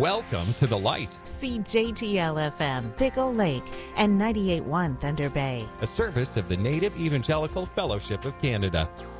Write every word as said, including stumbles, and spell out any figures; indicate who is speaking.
Speaker 1: Welcome to the light,
Speaker 2: See J T L F M, Pickle Lake, and ninety-eight point one Thunder Bay.
Speaker 1: a service of the Native Evangelical Fellowship of Canada.